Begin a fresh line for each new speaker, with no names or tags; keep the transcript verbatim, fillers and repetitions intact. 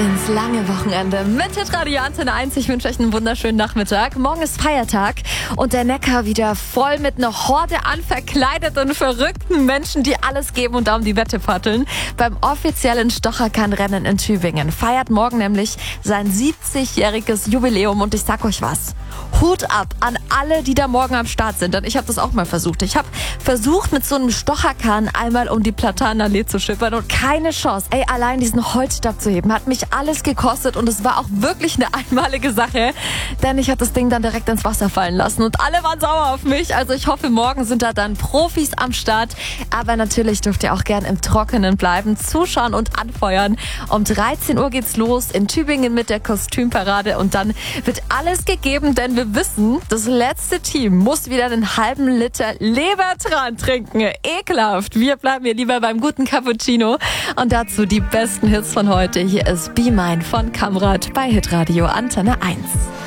ins lange Wochenende mit Hitradio Antenne eins. Ich wünsche euch einen wunderschönen Nachmittag. Morgen ist Feiertag und der Neckar wieder voll mit einer Horde an verkleideten, verrückten Menschen, die alles geben und da um die Wette paddeln. Beim offiziellen Stocherkran-Rennen in Tübingen feiert morgen nämlich sein siebzigjähriges Jubiläum und ich sag euch was. Hut ab an alle, die da morgen am Start sind, denn ich habe das auch mal versucht. Ich habe versucht, mit so einem Stocherkran einmal um die Platanenallee zu schippern und keine Chance. Ey, allein diesen Holzstab zu heben, hat mich alles gekostet und es war auch wirklich eine einmalige Sache, denn ich habe das Ding dann direkt ins Wasser fallen lassen und alle waren sauer auf mich. Also ich hoffe, morgen sind da dann Profis am Start, aber natürlich dürft ihr auch gern im Trockenen bleiben, zuschauen und anfeuern. Um dreizehn Uhr geht's los in Tübingen mit der Kostümparade und dann wird alles gegeben, denn wir wissen, das letzte Team muss wieder einen halben Liter Lebertran trinken. Ekelhaft. Wir bleiben hier lieber beim guten Cappuccino. Und dazu die besten Hits von heute. Hier ist Be Mine von Kamrat bei Hitradio Antenne eins.